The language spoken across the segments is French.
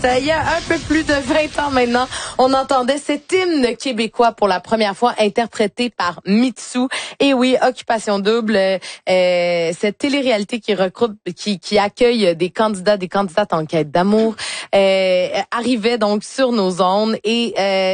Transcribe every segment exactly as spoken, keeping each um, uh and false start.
Il y a un peu plus de vingt ans maintenant, on entendait cet hymne québécois pour la première fois interprété par Mitsou. Et oui, Occupation Double, euh, cette télé-réalité qui regroupe, qui, qui accueille des candidats, des candidates en quête d'amour, euh, arrivait donc sur nos ondes. Et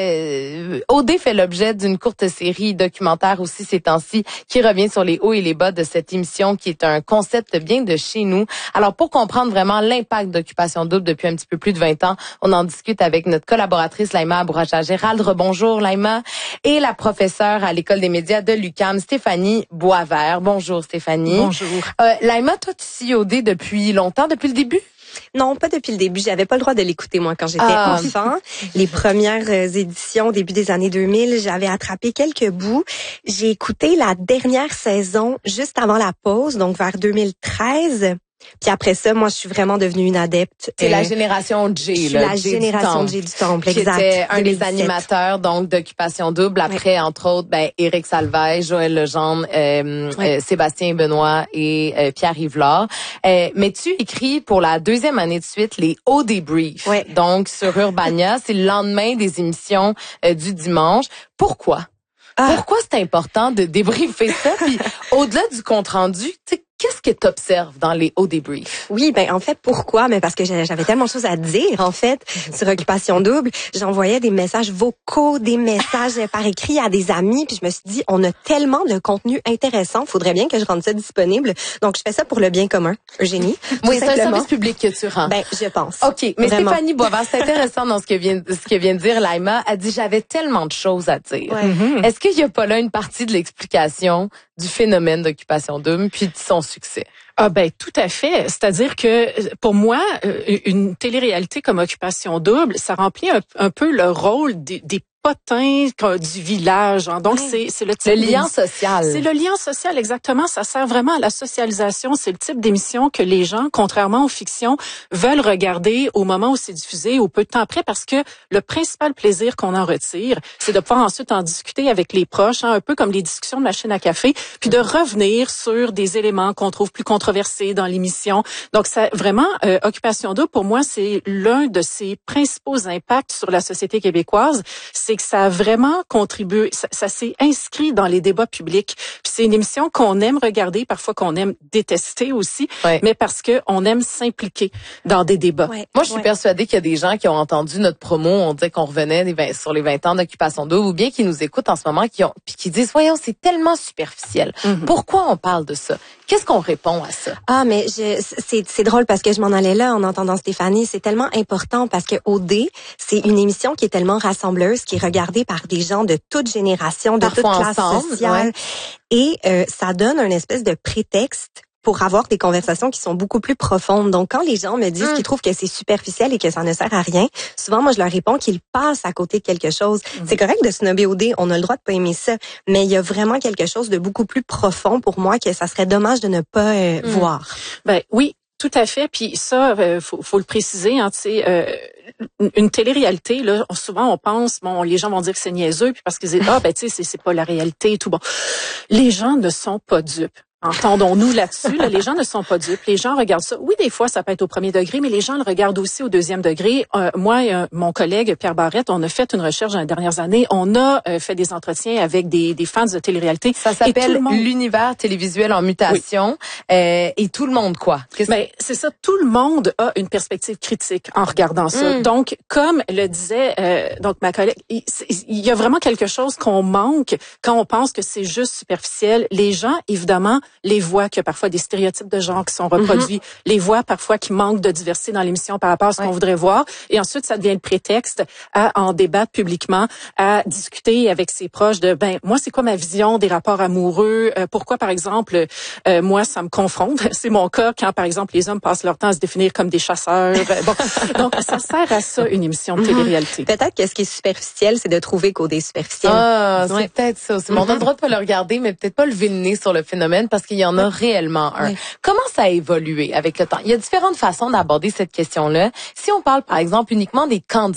euh, O D fait l'objet d'une courte série documentaire aussi ces temps-ci qui revient sur les hauts et les bas de cette émission qui est un concept bien de chez nous. Alors, pour comprendre vraiment l'impact d'Occupation Double depuis un petit peu plus de vingt ans, on en discute avec notre collaboratrice Laïma Abouraja-Gérald. Rebonjour Laïma. Et la professeure à l'École des médias de l'U Q A M, Stéphanie Boisvert. Bonjour Stéphanie. Bonjour. Euh, Laïma, toi tu suis O D depuis longtemps, depuis le début? Non, pas depuis le début. J'avais pas le droit de l'écouter, moi, quand j'étais ah. enfant. Les premières euh, éditions, au début des années deux mille, j'avais attrapé quelques bouts. J'ai écouté la dernière saison juste avant la pause, donc vers deux mille treize. Puis après ça, moi, je suis vraiment devenue une adepte. C'est euh, la génération J, je suis là, la J génération J du Temple, exact. Qui était un deux mille des dix-sept. animateurs donc d'Occupation Double. Après, ouais. entre autres, ben Éric Salvaille, Joël Legendre, euh, ouais. euh, Sébastien Benoît et euh, Pierre Yvelard. Euh, mais tu écris pour la deuxième année de suite les O Débrief. Ouais. Donc sur Urbania, c'est le lendemain des émissions euh, du dimanche. Pourquoi? Ah. Pourquoi c'est important de débriefer ça? Puis au-delà du compte rendu, tu sais, qu'est-ce que tu observes dans les hauts débriefs? Oui, ben en fait, pourquoi? Mais parce que j'avais tellement de choses à dire, en fait, sur Occupation Double. J'envoyais des messages vocaux, des messages par écrit à des amis, puis je me suis dit, on a tellement de contenu intéressant, faudrait bien que je rende ça disponible. Donc, je fais ça pour le bien commun, Eugénie. Oui, c'est un service public que tu rends. Ben, je pense. OK, mais Vraiment. Stéphanie Boisvert, c'est intéressant dans ce que vient, ce que vient de dire Laïma. Elle dit, j'avais tellement de choses à dire. Ouais. Mm-hmm. Est-ce qu'il y a pas là une partie de l'explication du phénomène d'Occupation Double puis de son succès? Ah ben tout à fait. C'est-à-dire que pour moi, une télé-réalité comme Occupation Double, ça remplit un, un peu le rôle des, des potins du village. Hein. Donc, ouais. c'est, c'est le type Le lien social. C'est le lien social, exactement. Ça sert vraiment à la socialisation. C'est le type d'émission que les gens, contrairement aux fictions, veulent regarder au moment où c'est diffusé ou peu de temps après parce que le principal plaisir qu'on en retire, c'est de pouvoir ensuite en discuter avec les proches, hein, un peu comme les discussions de machine à café, puis de revenir sur des éléments qu'on trouve plus controversés dans l'émission. Donc, ça, vraiment, euh, Occupation Double, pour moi, c'est l'un de ses principaux impacts sur la société québécoise. C'est que ça a vraiment contribué, ça, ça s'est inscrit dans les débats publics. Puis c'est une émission qu'on aime regarder, parfois qu'on aime détester aussi, ouais. mais parce que on aime s'impliquer dans des débats. Ouais. Moi, je suis ouais. persuadée qu'il y a des gens qui ont entendu notre promo, on disait qu'on revenait des vingt, sur les vingt ans d'Occupation Double, ou bien qui nous écoutent en ce moment, qui ont, puis qui disent, voyons, c'est tellement superficiel. Mm-hmm. Pourquoi on parle de ça? Qu'est-ce qu'on répond à ça? Ah, mais je, c'est, c'est drôle parce que je m'en allais là en entendant Stéphanie. C'est tellement important parce que O D, c'est une émission qui est tellement rassembleuse, qui est regardée par des gens de toute génération, de Parfois toute classe ensemble, sociale. Ouais. Et euh, ça donne un espèce de prétexte pour avoir des conversations qui sont beaucoup plus profondes. Donc, quand les gens me disent mmh. qu'ils trouvent que c'est superficiel et que ça ne sert à rien, souvent, moi, je leur réponds qu'ils passent à côté de quelque chose. Mmh. C'est correct de snobber O D, on a le droit de pas aimer ça, mais il y a vraiment quelque chose de beaucoup plus profond pour moi que ça serait dommage de ne pas euh, mmh. voir. Ben oui. Tout à fait. Puis ça, euh, faut, faut le préciser. Hein, tu sais, euh, une télé-réalité, là, souvent on pense, bon, les gens vont dire que c'est niaiseux, puis parce qu'ils disent, ah ben tu sais, c'est, c'est pas la réalité et tout. Bon, les gens ne sont pas dupes. Entendons-nous là-dessus. Là, les gens ne sont pas dupes. Les gens regardent ça. Oui, des fois, ça peut être au premier degré, mais les gens le regardent aussi au deuxième degré. Euh, moi et euh, mon collègue Pierre Barrette, on a fait une recherche dans les dernières années. On a euh, fait des entretiens avec des, des fans de télé-réalité. Ça s'appelle monde... l'univers télévisuel en mutation. Oui. Euh, et tout le monde, quoi? Qu'est-ce... Ben, c'est ça. Tout le monde a une perspective critique en regardant ça. Mm. Donc, comme le disait euh, donc ma collègue, il, il y a vraiment quelque chose qu'on manque quand on pense que c'est juste superficiel. Les gens, évidemment, les voix qu'il y a parfois des stéréotypes de genre qui sont reproduits, mm-hmm. les voix parfois qui manquent de diversité dans l'émission par rapport à ce ouais. qu'on voudrait voir. Et ensuite, ça devient le prétexte à en débattre publiquement, à discuter avec ses proches de, ben moi, c'est quoi ma vision des rapports amoureux? Euh, pourquoi, par exemple, euh, moi, ça me confronte. C'est mon cas quand, par exemple, les hommes passent leur temps à se définir comme des chasseurs. Bon, donc, ça sert à ça, une émission de télé-réalité. Mm-hmm. Peut-être que ce qui est superficiel, c'est de trouver qu'au des superficiels. Ah, c'est ouais. peut-être ça. C'est mon mm-hmm. droit de pas le regarder, mais peut-être pas lever le nez sur le phénomène parce qu'il y en a oui. réellement un. Oui. Comment ça a évolué avec le temps? Il y a différentes façons d'aborder cette question-là. Si on parle, par exemple, uniquement des candidats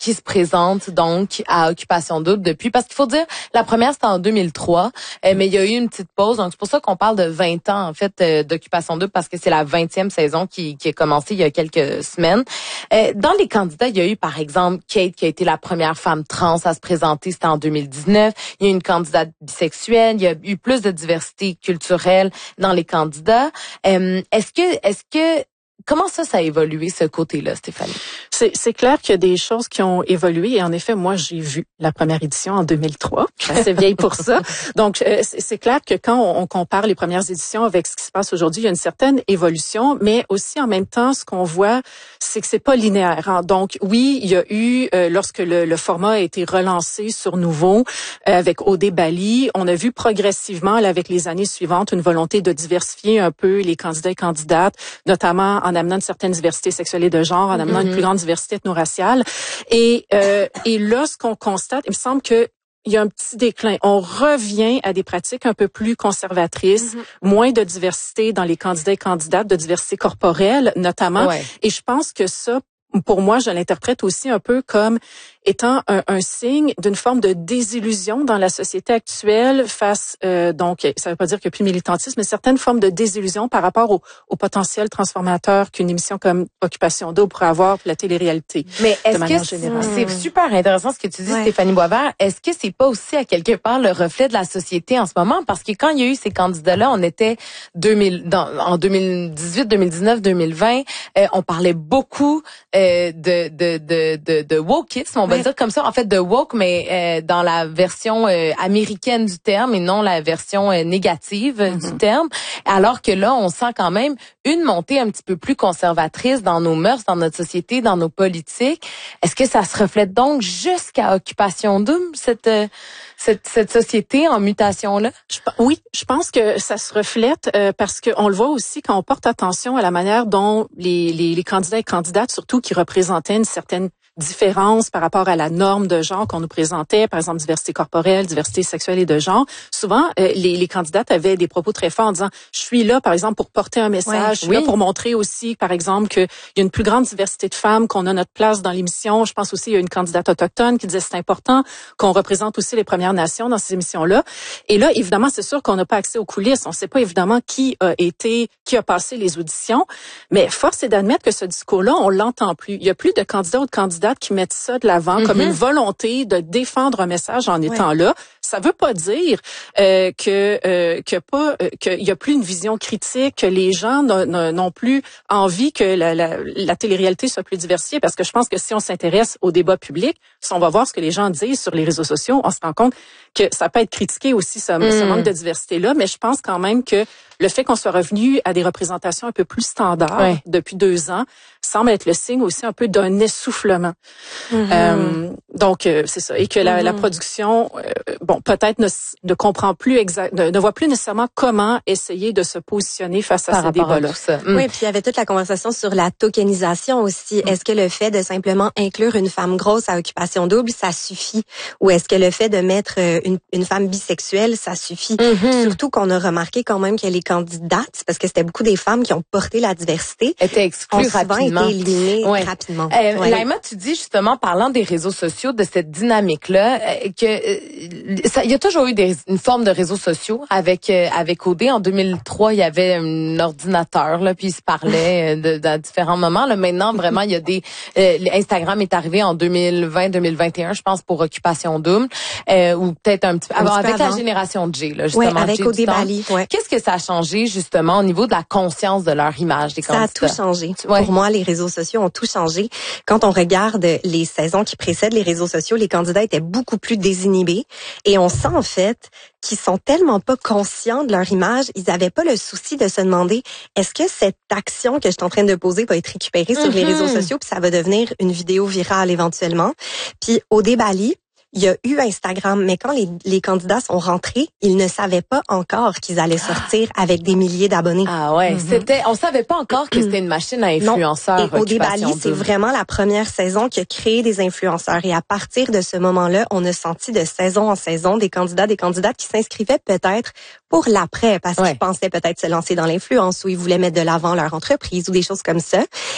qui se présentent donc à Occupation Double depuis, parce qu'il faut dire, la première c'était en deux mille trois, euh, mais il y a eu une petite pause, donc c'est pour ça qu'on parle de vingt ans en fait euh, d'Occupation Double, parce que c'est la vingtième saison qui, qui a commencé il y a quelques semaines. Euh, dans les candidats, il y a eu par exemple Kate qui a été la première femme trans à se présenter, c'était en deux mille dix-neuf. Il y a eu une candidate bisexuelle, il y a eu plus de diversité culturelle dans les candidats. Euh, est-ce que, est-ce que Comment ça, ça a évolué, ce côté-là, Stéphanie? C'est, c'est clair qu'il y a des choses qui ont évolué. Et en effet, moi, j'ai vu la première édition en deux mille trois. Je suis assez vieille pour ça. Donc, euh, c'est, c'est clair que quand on, on compare les premières éditions avec ce qui se passe aujourd'hui, il y a une certaine évolution. Mais aussi, en même temps, ce qu'on voit, c'est que c'est pas linéaire. Hein. Donc, oui, il y a eu, euh, lorsque le, le format a été relancé sur nouveau, euh, avec O D Bali, on a vu progressivement, là, avec les années suivantes, une volonté de diversifier un peu les candidats et candidates, notamment en en amenant une certaine diversité sexuelle et de genre, en amenant mm-hmm. une plus grande diversité ethno-raciale. Et, euh, et là, ce qu'on constate, il me semble que il y a un petit déclin. On revient à des pratiques un peu plus conservatrices, mm-hmm. moins de diversité dans les candidats et candidates, de diversité corporelle notamment. Ouais. Et je pense que ça, pour moi, je l'interprète aussi un peu comme étant un, un signe d'une forme de désillusion dans la société actuelle face, euh, donc, ça veut pas dire qu'il n'y a plus de militantisme, mais certaines formes de désillusion par rapport au, au potentiel transformateur qu'une émission comme Occupation Double pourrait avoir pour la télé-réalité. Mais est-ce que générale. c'est super intéressant ce que tu dis, ouais. Stéphanie Boisvert? Est-ce que c'est pas aussi à quelque part le reflet de la société en ce moment? Parce que quand il y a eu ces candidats-là, on était deux mille, dans, en deux mille dix-huit, deux mille dix-neuf, deux mille vingt, euh, on parlait beaucoup euh, de, de, de, de, de wokisme, on va dire comme ça, en fait, de woke, mais euh, dans la version euh, américaine du terme et non la version euh, négative mm-hmm. du terme. Alors que là, on sent quand même une montée un petit peu plus conservatrice dans nos mœurs, dans notre société, dans nos politiques. Est-ce que ça se reflète donc jusqu'à Occupation Double, cette euh, cette, cette société en mutation-là? Je, oui, je pense que ça se reflète euh, parce qu'on le voit aussi quand on porte attention à la manière dont les, les, les candidats et candidates, surtout qui représentaient une certaine différence par rapport à la norme de genre qu'on nous présentait, par exemple diversité corporelle, diversité sexuelle et de genre. Souvent, euh, les, les candidates avaient des propos très forts en disant « je suis là, par exemple, pour porter un message, ouais, je suis oui. là pour montrer aussi, par exemple, qu'il y a une plus grande diversité de femmes, qu'on a notre place dans l'émission. » Je pense aussi qu'il y a une candidate autochtone qui disait « c'est important qu'on représente aussi les Premières Nations dans ces émissions-là. » Et là, évidemment, c'est sûr qu'on n'a pas accès aux coulisses. On ne sait pas évidemment qui a été, qui a passé les auditions, mais force est d'admettre que ce discours-là, on l'entend plus. Il y a plus de candidats ou de candidates qui mettent ça de l'avant mm-hmm. comme une volonté de défendre un message en étant ouais. là. Ça veut pas dire euh, que euh, que pas euh, qu'il y a plus une vision critique, que les gens n'ont plus envie que la, la, la télé-réalité soit plus diversifiée, parce que je pense que si on s'intéresse au débat public, si on va voir ce que les gens disent sur les réseaux sociaux, on se rend compte que ça peut être critiqué aussi ce, mm. ce manque de diversité-là, mais je pense quand même que le fait qu'on soit revenu à des représentations un peu plus standards ouais. depuis deux ans semble être le signe aussi un peu d'un essoufflement. Mm-hmm. Euh, donc, euh, c'est ça. Et que la, mm-hmm. la production, euh, bon, peut-être ne, ne comprend plus exact, ne, ne voit plus nécessairement comment essayer de se positionner face à Par ces débats-là. Mm. Oui, puis il y avait toute la conversation sur la tokenisation aussi. Mm. Est-ce que le fait de simplement inclure une femme grosse à Occupation Double, ça suffit? Ou est-ce que le fait de mettre une, une femme bisexuelle, ça suffit? Mm-hmm. Surtout qu'on a remarqué quand même que les candidates, parce que c'était beaucoup des femmes qui ont porté la diversité, étaient exclues rapidement. Été éliminées ouais. rapidement. Euh, ouais. Laïma, tu dis justement, parlant des réseaux sociaux, de cette dynamique-là, euh, que euh, ça, il y a toujours eu des, une forme de réseaux sociaux avec euh, avec O D. En deux mille trois, il y avait un ordinateur là, puis ils se parlaient de, de, à différents moments. Là, maintenant, vraiment, il y a des euh, Instagram est arrivé en deux mille vingt, deux mille vingt et un, je pense, pour Occupation Double, euh, ou peut-être un petit peu avant, avec avant. la génération J, là, justement. Ouais, avec J O D Bali. Ouais. Qu'est-ce que ça a changé justement au niveau de la conscience de leur image des candidats? Ça a tout changé. Ouais. Pour moi, les réseaux sociaux ont tout changé. Quand on regarde les saisons qui précèdent les réseaux sociaux, les candidats étaient beaucoup plus désinhibés et on sent en fait qu'ils sont tellement pas conscients de leur image, ils avaient pas le souci de se demander est-ce que cette action que je suis en train de poser va être récupérée mm-hmm. sur les réseaux sociaux puis ça va devenir une vidéo virale éventuellement. Puis O D Bali, il y a eu Instagram, mais quand les, les candidats sont rentrés, ils ne savaient pas encore qu'ils allaient sortir avec des milliers d'abonnés. Ah ouais, mm-hmm. c'était, on savait pas encore que c'était une machine à influenceurs. Non. Et O D Bali, c'est vraiment la première saison qui a créé des influenceurs. Et à partir de ce moment-là, on a senti de saison en saison des candidats, des candidates qui s'inscrivaient peut-être pour l'après, parce ouais. qu'ils pensaient peut-être se lancer dans l'influence ou ils voulaient mettre de l'avant leur entreprise ou des choses comme ça.